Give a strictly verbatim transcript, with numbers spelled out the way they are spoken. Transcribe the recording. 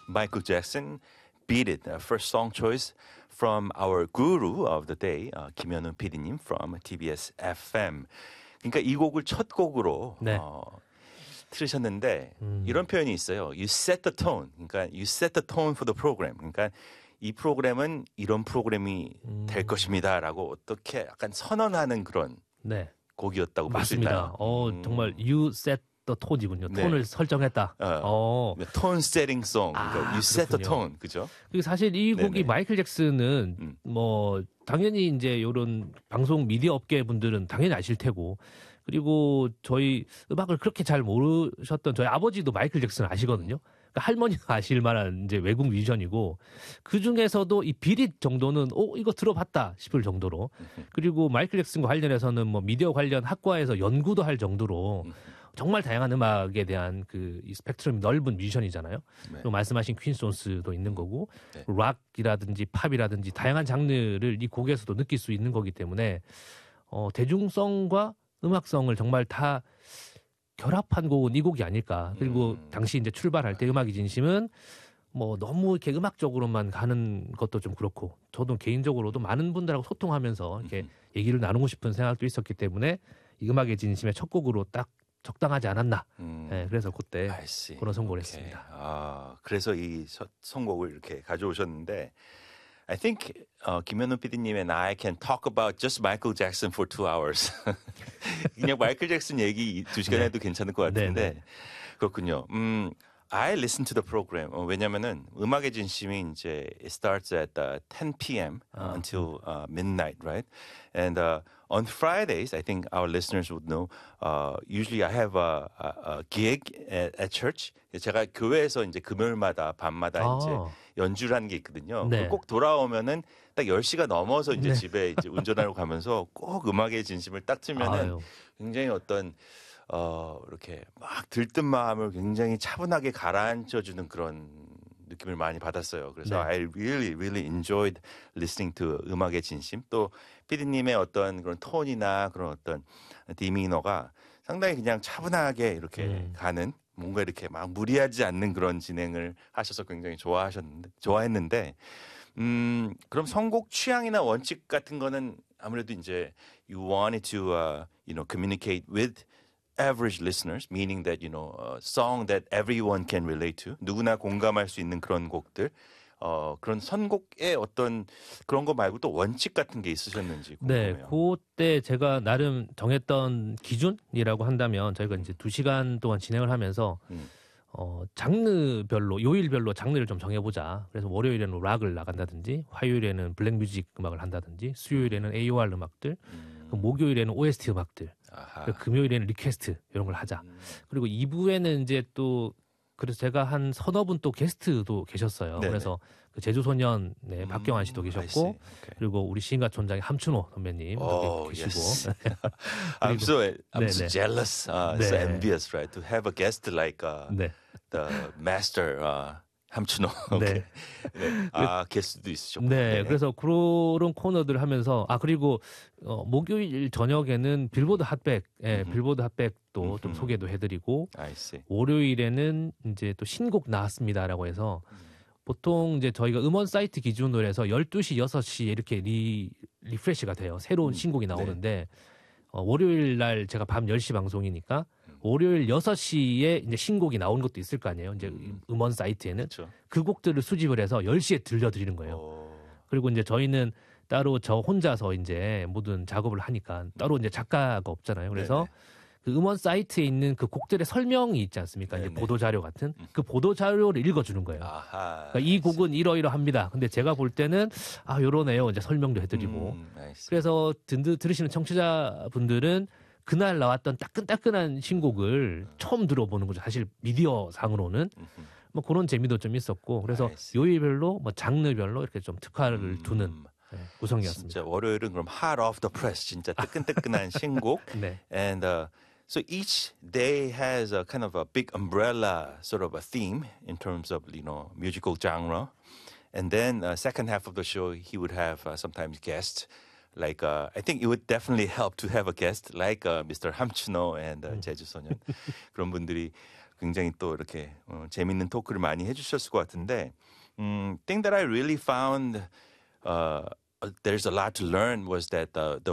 Michael Jackson, Beat It, uh, first song choice from our guru of the day, uh, 김현우 피디님 from 티비에스 에프엠. 그러니까 이 곡을 첫 곡으로 네. 어, 틀으셨는데 음. 이런 표현이 있어요. You set the tone. 그러니까 you set the tone for the program. 그러니까 이 프로그램은 이런 프로그램이 음. 될 것입니다라고 어떻게 약간 선언하는 그런 네. 곡이었다고 볼 수 있나요? 맞습니다. 어, 음. 정말 you set the tone이군요. 네. 톤을 설정했다. 어, 어. 톤 세팅 송. 그러니까 아, you set the 그렇군요. tone. 그죠? 그리고 사실 이 곡이 네네. 마이클 잭슨은 음. 뭐 당연히 이제 요런 방송 미디어 업계 분들은 당연히 아실 테고 그리고 저희 음악을 그렇게 잘 모르셨던 저희 아버지도 마이클 잭슨을 아시거든요. 그러니까 할머니가 아실 만한 이제 외국 뮤지션이고 그 중에서도 이 비릿 정도는 오 이거 들어봤다 싶을 정도로 그리고 마이클 잭슨과 관련해서는 뭐 미디어 관련 학과에서 연구도 할 정도로 정말 다양한 음악에 대한 그 이 스펙트럼이 넓은 뮤지션이잖아요. 네. 그리고 말씀하신 퀸스톤스도 있는 거고 네. 락이라든지 팝이라든지 다양한 장르를 이 곡에서도 느낄 수 있는 거기 때문에 어, 대중성과 음악성을 정말 다 결합한 곡은 이 곡이 아닐까. 그리고 음. 당시 이제 출발할 때 음악이 진심은 뭐 너무 이렇게 음악적으로만 가는 것도 좀 그렇고 저도 개인적으로도 많은 분들하고 소통하면서 이렇게 음. 얘기를 나누고 싶은 생각도 있었기 때문에 이 음악의 진심의 첫 곡으로 딱 적당하지 않았나. 음. 네, 그래서 그때 I see. 그런 선곡을 오케이. 했습니다. 아, 그래서 이 서- 선곡을 이렇게 가져오셨는데 I think 어, 김현우 피디님 and I can talk about just Michael Jackson for two hours. 그냥 마이클 잭슨 얘기 두 시간 네. 해도 괜찮을 것 네, 같은데 네. 그렇군요. 음, I listen to the program. 어, 왜냐면은 음악의 진심이 이제 it starts at uh, ten p.m. Uh, until uh, midnight, right? And uh, on Fridays, I think our listeners would know. Uh, usually, I have a, a, a gig at, at church. 제가 교회에서 이제 금요일마다 밤마다 아. 이제 연주라는 게 있거든요. 네. 꼭 돌아오면은 딱 열 시가 넘어서 이제 네. 집에 이제 운전하러 가면서 꼭 음악의 진심을 딱 틀면은 아유. 굉장히 어떤 어, 이렇게 막 들뜬 마음을 굉장히 차분하게 가라앉혀주는 그런 느낌을 많이 받았어요. 그래서 네. I really, really enjoyed listening to 음악의 진심. 또 피디님의 어떤 그런 톤이나 그런 어떤 디미너가 상당히 그냥 차분하게 이렇게 음. 가는 뭔가 이렇게 막 무리하지 않는 그런 진행을 하셔서 굉장히 좋아하셨는데, 좋아했는데, 음, 그럼 선곡 취향이나 원칙 같은 거는 아무래도 이제 you wanted to, uh, you know, communicate with average listeners, meaning that, you know, a song that everyone can relate to. 누구나 공감할 수 있는 그런 곡들. 어, 그런 선곡의 어떤 그런 거 말고 또 원칙 같은 게 있으셨는지 네, 궁금해요. 그때 제가 나름 정했던 기준이라고 한다면 저희가 이제 두 시간 동안 진행을 하면서 음. 어, 장르별로, 요일별로 장르를 좀 정해보자. 그래서 월요일에는 락을 나간다든지, 화요일에는 블랙뮤직 음악을 한다든지, 수요일에는 에이오알 음악들, 음. 그 목요일에는 오에스티 음악들, 아하. 그 금요일에는 리퀘스트 이런 걸 하자. 음. 그리고 이 부에는 이제 또 그래서 제가 한 서너 분 또 게스트도 계셨어요. 네네. 그래서 그 제주소년 네, 음, 박경환 씨도 I see. 계셨고, Okay. 그리고 우리 시인가촌장의 함춘호 선배님 Oh, 계시고, yes. I'm so I'm so 네네. jealous, uh, so 네. envious, right? To have a guest like uh, 네. the master uh, 함춘호. Okay. 네. 아, 게스트도 있으셨고. 네, 그래서 그런 코너들 하면서 아 그리고 어, 목요일 저녁에는 빌보드 핫백, 예, 음흠. 빌보드 핫백도 좀 음흠. 소개도 해드리고 I see. 월요일에는 이제 또 신곡 나왔습니다라고 해서 보통 이제 저희가 음원 사이트 기준으로 해서 열두 시, 여섯 시에 이렇게 리, 리프레시가 돼요. 새로운 음, 신곡이 나오는데 어, 월요일 날 제가 밤 열 시 방송이니까 음. 월요일 여섯 시에 이제 신곡이 나온 것도 있을 거 아니에요. 이제 음. 음원 사이트에는 그렇죠. 그 곡들을 수집을 해서 열 시에 들려드리는 거예요. 어, 그리고 이제 저희는 따로 저 혼자서 이제 모든 작업을 하니까 따로 이제 작가가 없잖아요. 그래서 네네. 그 음원 사이트에 있는 그 곡들의 설명이 있지 않습니까? 이제 네네. 보도 자료 같은 그 보도 자료를 읽어주는 거예요. 아하. 그러니까 이 곡은 이러이러합니다. 근데 제가 볼 때는 아 요러네요. 이제 설명도 해드리고. 음, I see. 그래서 든드 들으시는 청취자분들은 그날 나왔던 따끈따끈한 신곡을 처음 들어보는 거죠. 사실 미디어 상으로는 음흠. 뭐 그런 재미도 좀 있었고 그래서 I see. 요일별로 뭐 장르별로 이렇게 좀 특화를 음. 두는 네, 구성이었습니다. 진짜 월요일은 그럼 hot off the press 진짜 뜨끈뜨끈한 신곡. 네. And uh, so each day has a kind of a big umbrella sort of a theme in terms of, you know, musical genre. And then uh, second half of the show, he would have uh, sometimes guests. Like uh, I think it would definitely help to have a guest like uh, 미스터 함춘호 and uh, 제주소년 그런 분들이 굉장히 또 이렇게 어, 재밌는 토크를 많이 해주셨을 것 같은데, um, thing that I really found uh, there's a lot to learn was that the the